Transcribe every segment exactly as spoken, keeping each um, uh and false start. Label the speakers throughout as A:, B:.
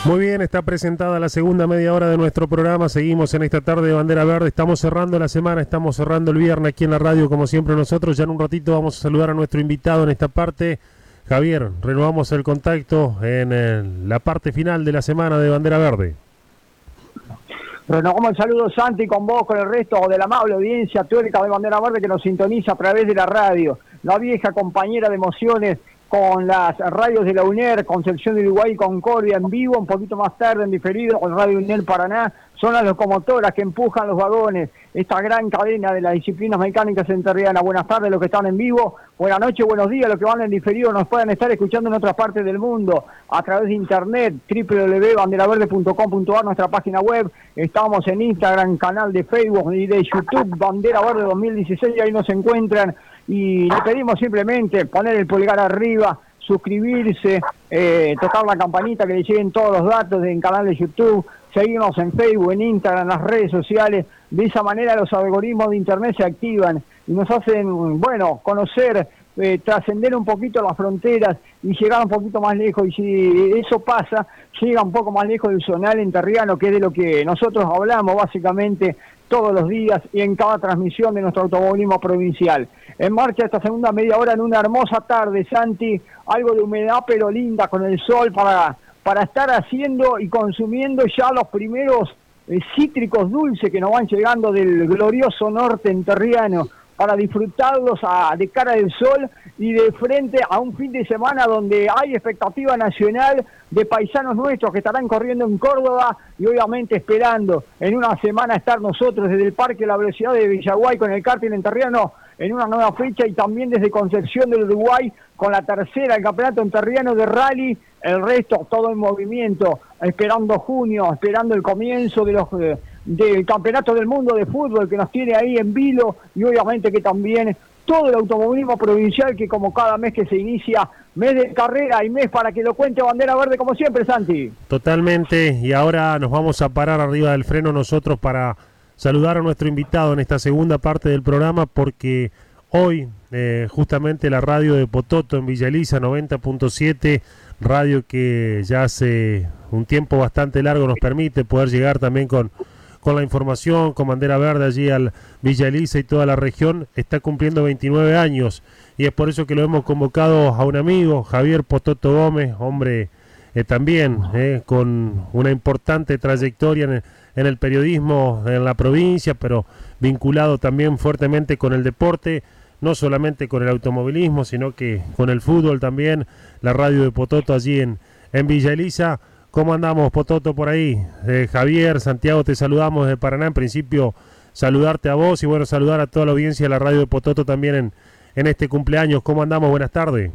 A: Muy bien, está presentada la segunda media hora de nuestro programa. Seguimos en esta tarde de Bandera Verde. Estamos cerrando la semana, estamos cerrando el viernes aquí en la radio, como siempre nosotros. Ya en un ratito vamos a saludar a nuestro invitado en esta parte. Javier, renovamos el contacto en el, la parte final de la semana de Bandera Verde.
B: Renovamos el saludo, Santi, con vos, con el resto de la amable audiencia teórica de Bandera Verde que nos sintoniza a través de la radio. La vieja compañera de emociones con las radios de la UNER, Concepción de Uruguay y Concordia en vivo, un poquito más tarde en diferido con Radio UNER Paraná. Son las locomotoras que empujan los vagones, esta gran cadena de las disciplinas mecánicas enterrianas. Buenas tardes los que están en vivo, buenas noches, buenos días los que van en diferido, nos pueden estar escuchando en otras partes del mundo a través de internet, doble u doble u doble u punto bandera verde punto com punto a r, nuestra página web. Estamos en Instagram, canal de Facebook y de YouTube, Bandera Verde dos mil dieciséis, y ahí nos encuentran. Y le pedimos simplemente poner el pulgar arriba, suscribirse, eh, tocar la campanita que le lleguen todos los datos del canal de YouTube, seguirnos en Facebook, en Instagram, en las redes sociales. De esa manera los algoritmos de internet se activan y nos hacen, bueno, conocer, eh, trascender un poquito las fronteras y llegar un poquito más lejos. Y si eso pasa, llega un poco más lejos del zonal enterriano, que es de lo que nosotros hablamos básicamente todos los días y en cada transmisión de nuestro automovilismo provincial. En marcha esta segunda media hora en una hermosa tarde, Santi, algo de humedad pero linda con el sol para, para estar haciendo y consumiendo ya los primeros eh, cítricos dulces que nos van llegando del glorioso norte enterriano, para disfrutarlos a, de cara del sol y de frente a un fin de semana donde hay expectativa nacional de paisanos nuestros que estarán corriendo en Córdoba y obviamente esperando en una semana estar nosotros desde el Parque La Velocidad de Villaguay con el karting enterriano en una nueva fecha, y también desde Concepción del Uruguay con la tercera, el campeonato enterriano de rally, el resto todo en movimiento, esperando junio, esperando el comienzo de los... Eh, del campeonato del mundo de fútbol que nos tiene ahí en vilo, y obviamente que también todo el automovilismo provincial que como cada mes que se inicia, mes de carrera y mes para que lo cuente Bandera Verde como siempre, Santi.
A: Totalmente, y ahora nos vamos a parar arriba del freno nosotros para saludar a nuestro invitado en esta segunda parte del programa, porque hoy eh, justamente la radio de Pototo en Villa Elisa noventa punto siete, radio que ya hace un tiempo bastante largo nos permite poder llegar también con con la información, con Bandera Verde allí al Villa Elisa y toda la región, está cumpliendo veintinueve años, y es por eso que lo hemos convocado a un amigo, Javier Pototo Gómez, hombre eh, también eh, con una importante trayectoria en el, en el periodismo en la provincia, pero vinculado también fuertemente con el deporte, no solamente con el automovilismo, sino que con el fútbol también, la radio de Pototo allí en, en Villa Elisa. ¿Cómo andamos, Pototo, por ahí? Eh, Javier, Santiago, te saludamos de Paraná. En principio, saludarte a vos y, bueno, saludar a toda la audiencia de la radio de Pototo también en, en este cumpleaños. ¿Cómo andamos? Buenas tardes.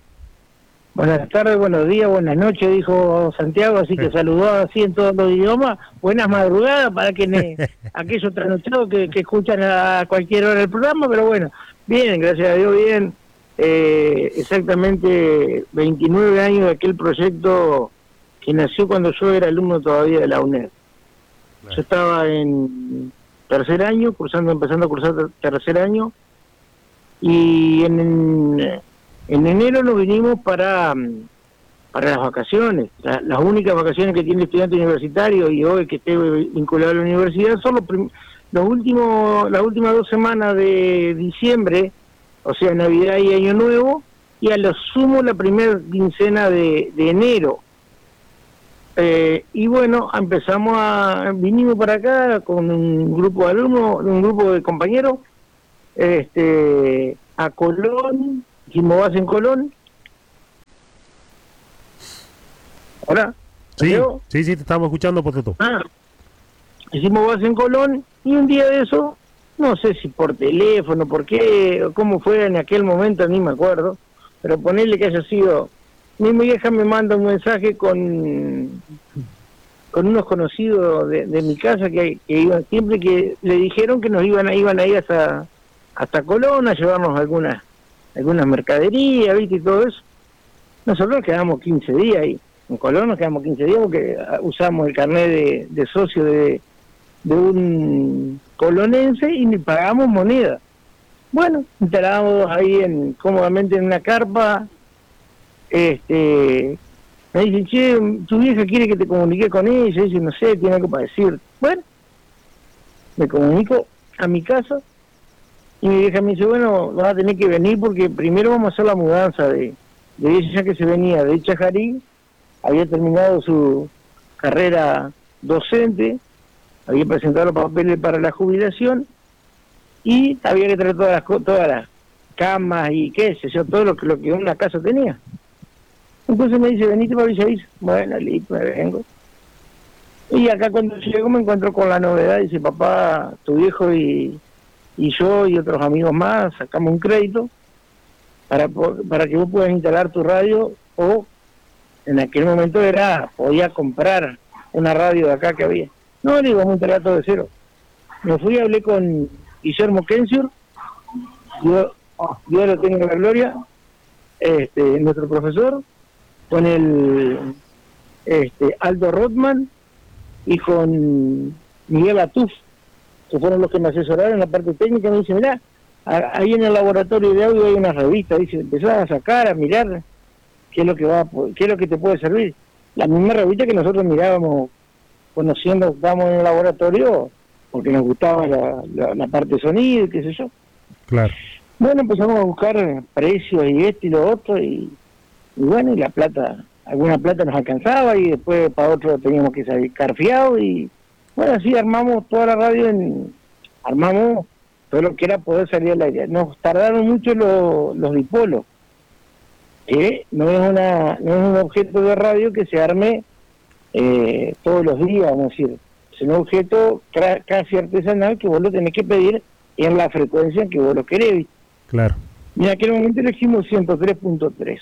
C: Buenas tardes, buenos días, buenas noches, dijo Santiago, así que sí. Saludó así en todos los idiomas. Buenas madrugadas para quienes, aquellos trasnochados que, que escuchan a cualquier hora el programa, pero bueno, bien, gracias a Dios, bien. Eh, exactamente veintinueve años de aquel proyecto que nació cuando yo era alumno todavía de la UNED. Claro. Yo estaba en tercer año, cursando, empezando a cursar tercer año, y en, en, en enero nos vinimos para, para las vacaciones. La, las únicas vacaciones que tiene el estudiante universitario, y hoy que esté vinculado a la universidad, son los, prim, los últimos, las últimas dos semanas de diciembre, o sea, Navidad y Año Nuevo, y a lo sumo la primera quincena de, de enero. Eh, y bueno, empezamos a, vinimos para acá con un grupo de alumnos, un grupo de compañeros, este, a Colón, hicimos base en Colón. ¿Hola?
A: Sí, sí, sí, te estamos escuchando, Pototo.
C: Ah, hicimos base en Colón, y un día de eso, no sé si por teléfono, por qué, o cómo fue en aquel momento, ni me acuerdo, pero ponerle que haya sido... Mi vieja me manda un mensaje con con unos conocidos de, de mi casa que, que iban siempre, que le dijeron que nos iban a, iban a ir hasta hasta Colón a llevarnos algunas algunas mercaderías, ¿viste? Y todo eso. Nosotros quedamos quince días ahí. En Colón nos quedamos quince días porque usamos el carnet de, de socio de, de un colonense y ni pagamos moneda. Bueno, instalamos ahí en, cómodamente en una carpa. Este, Me dicen, che, tu vieja quiere que te comunique con ella, dice, no sé, tiene algo para decir. Bueno, me comunico a mi casa y mi vieja me dice, bueno, vas a tener que venir porque primero vamos a hacer la mudanza de, de ella que se venía de Chajarí, había terminado su carrera docente, había presentado los papeles para la jubilación y había que traer todas las, todas las camas y qué sé yo, todo lo que, lo que una casa tenía. Entonces me dice, venite para Villa Isa. Bueno, listo, me vengo. Y acá cuando llego me encuentro con la novedad, dice, papá, tu viejo y, y yo y otros amigos más sacamos un crédito para, para que vos puedas instalar tu radio, o en aquel momento era, podía comprar una radio de acá que había. No, le digo, vamos a instalar todo de cero. Me fui y hablé con Guillermo Kensiur, yo, yo lo tengo en la gloria, este, nuestro profesor, con el este, Aldo Rothman y con Miguel Atuf, que fueron los que me asesoraron en la parte técnica. Me dice, mirá, ahí en el laboratorio de audio hay una revista, dice, empezás a sacar, a mirar qué es lo que va, qué es lo que te puede servir. La misma revista que nosotros mirábamos conociendo, estábamos en el laboratorio, porque nos gustaba la, la, la parte de sonido y qué sé yo.
A: Claro.
C: Bueno, empezamos a buscar precios y esto y lo otro, y Y bueno, y la plata, alguna plata nos alcanzaba y después para otro teníamos que salir carfiado y bueno, así armamos toda la radio, en armamos todo lo que era poder salir al aire. Nos tardaron mucho los, los dipolos, que no es una no es un objeto de radio que se arme eh, todos los días, vamos a decir, es un objeto casi artesanal que vos lo tenés que pedir en la frecuencia en que vos lo querés.
A: Claro.
C: Y en aquel momento elegimos ciento tres punto tres.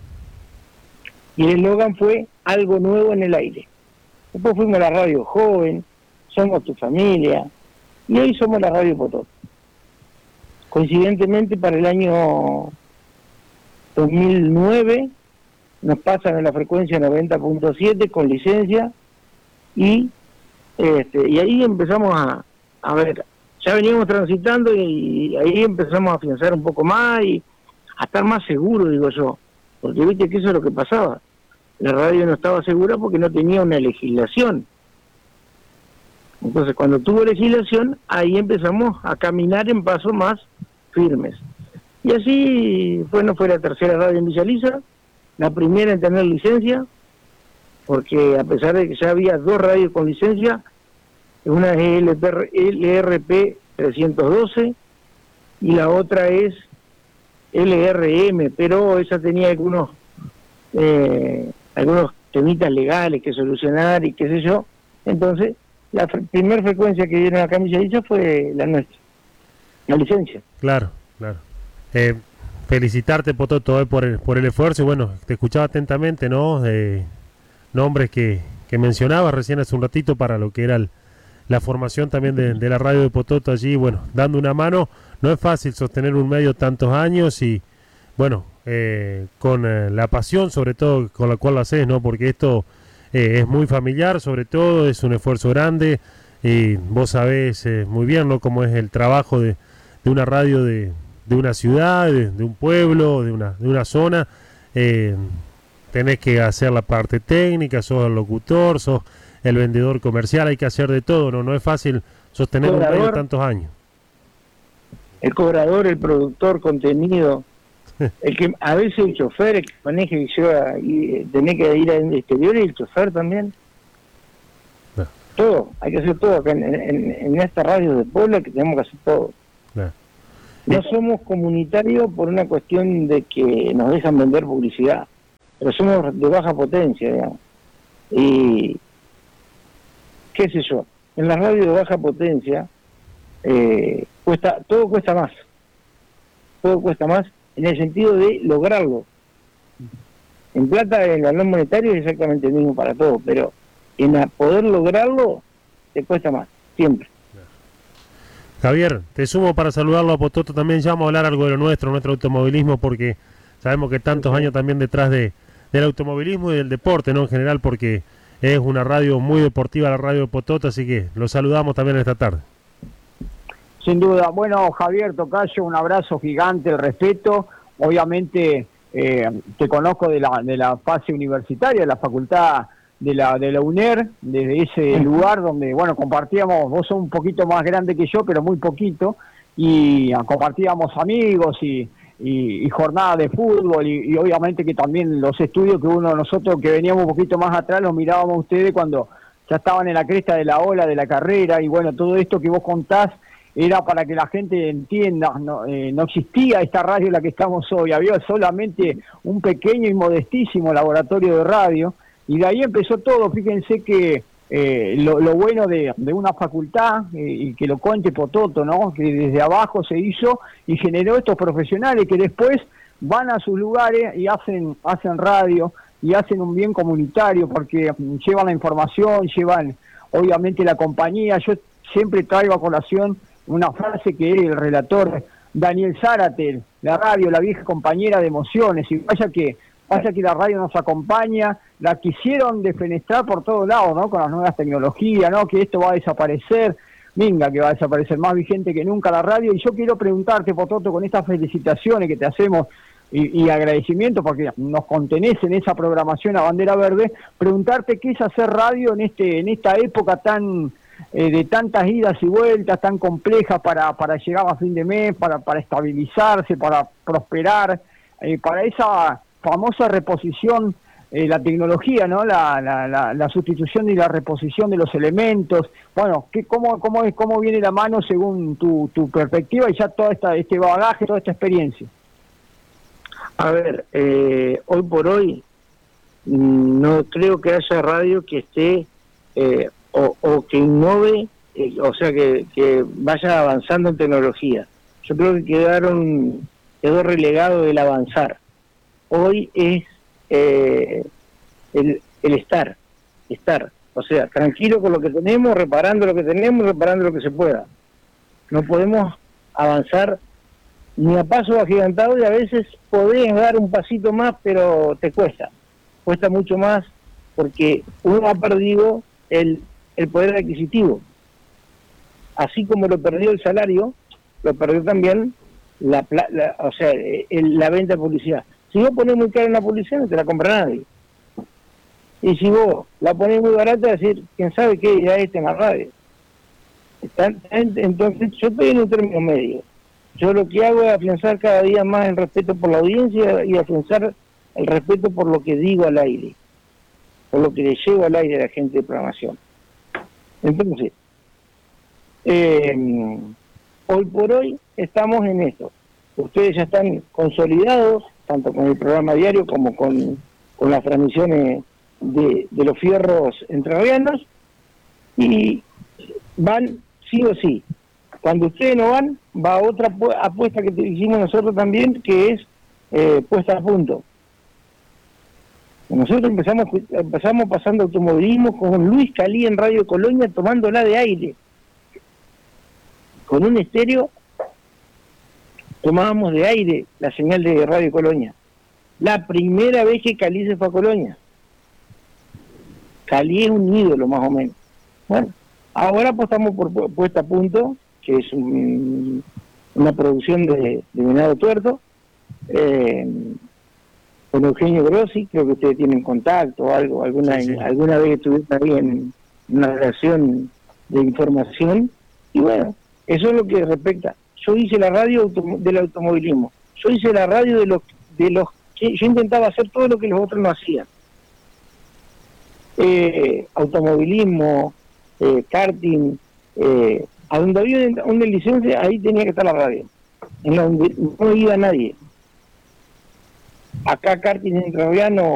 C: Y el eslogan fue algo nuevo en el aire. Después fuimos a la radio joven, somos tu familia, y hoy somos la radio Pototo. Coincidentemente para el año dos mil nueve nos pasan a la frecuencia noventa punto siete con licencia, y este y ahí empezamos a, a ver, ya veníamos transitando y ahí empezamos a afianzar un poco más y a estar más seguros, digo yo. Porque viste que eso es lo que pasaba. La radio no estaba segura porque no tenía una legislación. Entonces, cuando tuvo legislación, ahí empezamos a caminar en pasos más firmes. Y así, bueno, fue la tercera radio en Villa Lisa, la primera en tener licencia, porque a pesar de que ya había dos radios con licencia, una es L R P trescientos doce y la otra es L R M, pero esa tenía algunos eh, algunos temitas legales que solucionar y qué sé yo. Entonces, la fre- primera frecuencia que dieron acá en Villa Lisa fue la nuestra, la licencia.
A: Claro, claro. Eh, felicitarte, Pototo, eh, por, el, por el esfuerzo. Y bueno, te escuchaba atentamente, ¿no? Eh, nombres que, que mencionabas recién hace un ratito para lo que era el, la formación también de, de la radio de Pototo allí, bueno, dando una mano. No es fácil sostener un medio tantos años y, bueno, eh, con eh, la pasión sobre todo con la cual lo haces, ¿no? Porque esto eh, es muy familiar, sobre todo, es un esfuerzo grande y vos sabés eh, muy bien, ¿no? Cómo es el trabajo de, de una radio de, de una ciudad, de, de un pueblo, de una, de una zona. Eh, tenés que hacer la parte técnica, sos el locutor, sos el vendedor comercial, hay que hacer de todo, ¿no? No es fácil sostener
C: Cobrador.
A: un medio tantos años.
C: El cobrador, el productor, contenido, el que a veces el chofer, el que maneja y lleva, y tenés que ir al exterior, y el chofer también.
A: No.
C: Todo, hay que hacer todo acá en, en, en esta radio de Puebla, que tenemos que hacer todo.
A: No.
C: No somos comunitarios por una cuestión de que nos dejan vender publicidad, pero somos de baja potencia, digamos. Y qué sé yo, en la radio de baja potencia eh, cuesta, todo cuesta más, todo cuesta más en el sentido de lograrlo. En plata el valor monetario es exactamente el mismo para todo, pero en a poder lograrlo te cuesta más, siempre.
A: Javier, te sumo para saludarlo a Pototo también. Ya vamos a hablar algo de lo nuestro, nuestro automovilismo, porque sabemos que tantos años también detrás de del automovilismo y del deporte, ¿no? En general, porque es una radio muy deportiva, la radio de Pototo, así que lo saludamos también esta tarde.
B: Sin duda. Bueno, Javier Tocayo, un abrazo gigante, el respeto. Obviamente eh, te conozco de la, de la fase universitaria, de la facultad de la, de la UNER, desde ese lugar donde, bueno, compartíamos, vos sos un poquito más grande que yo, pero muy poquito, y compartíamos amigos y, y, y jornadas de fútbol, y, y obviamente que también los estudios que uno de nosotros que veníamos un poquito más atrás los mirábamos a ustedes cuando ya estaban en la cresta de la ola de la carrera, y bueno, todo esto que vos contás era para que la gente entienda, no, eh, no existía esta radio en la que estamos hoy, había solamente un pequeño y modestísimo laboratorio de radio, y de ahí empezó todo. Fíjense que eh, lo, lo bueno de, de una facultad, eh, y que lo cuente Pototo, ¿no? Que desde abajo se hizo y generó estos profesionales que después van a sus lugares y hacen, hacen radio y hacen un bien comunitario, porque llevan la información, llevan obviamente la compañía. Yo siempre traigo a colación una frase que el relator Daniel Zárate, la radio, la vieja compañera de emociones, y vaya que Pasa que la radio nos acompaña, la quisieron defenestrar por todos lados, ¿no? Con las nuevas tecnologías, ¿no? Que esto va a desaparecer, venga, que va a desaparecer, más vigente que nunca la radio. Y yo quiero preguntarte, Pototo, con estas felicitaciones que te hacemos y, y agradecimiento porque nos contenés en esa programación a bandera verde, preguntarte qué es hacer radio en este en esta época tan eh, de tantas idas y vueltas, tan complejas para, para llegar a fin de mes, para, para estabilizarse, para prosperar, eh, para esa famosa reposición, eh, la tecnología, ¿no? La, la, la, la sustitución y la reposición de los elementos. Bueno, ¿qué, cómo, cómo, es, ¿cómo viene la mano según tu, tu perspectiva y ya todo esta, este bagaje, toda esta experiencia?
C: A ver, eh, hoy por hoy no creo que haya radio que esté eh, o, o que innove, eh, o sea, que, que vaya avanzando en tecnología. Yo creo que quedaron quedó relegado el avanzar. Hoy es eh, el, el estar, estar, o sea, tranquilo con lo que tenemos, reparando lo que tenemos, reparando lo que se pueda. No podemos avanzar ni a paso agigantado, y a veces podés dar un pasito más, pero te cuesta, cuesta mucho más, porque uno ha perdido el, el poder adquisitivo. Así como lo perdió el salario, lo perdió también la, la o sea, el, la venta de publicidad. Si vos ponés muy cara una publicidad, no te la compra nadie. Y si vos la ponés muy barata, decir, quién sabe qué ya este en la radio. Entonces, yo estoy en un término medio. Yo lo que hago es afianzar cada día más el respeto por la audiencia y afianzar el respeto por lo que digo al aire, por lo que le llevo al aire a la gente de programación. Entonces, eh, hoy por hoy estamos en esto. Ustedes ya están consolidados, tanto con el programa diario como con, con las transmisiones de, de los fierros entrerrianos, y van sí o sí. Cuando ustedes no van, va otra apuesta que hicimos nosotros también, que es eh, puesta a punto. Nosotros empezamos empezamos pasando automovilismo con Luis Calí en Radio Colonia, tomándola de aire. Con un estéreo tomábamos de aire la señal de Radio Colonia. La primera vez que Calí se fue a Colonia. Calí es un ídolo más o menos. Bueno, ahora apostamos por Puesta a Punto, que es un, una producción de, de Venado Tuerto, eh, con Eugenio Grossi, creo que ustedes tienen contacto o algo, alguna sí, sí. alguna vez estuvieron ahí en una relación de información, y bueno, eso es lo que respecta. Yo hice la radio autom del automovilismo, yo hice la radio de los, de los que yo intentaba hacer todo lo que los otros no hacían. Eh, automovilismo, eh, karting, eh, a donde había una licencia, ahí tenía que estar la radio, en donde no iba nadie. Acá karting entrerriano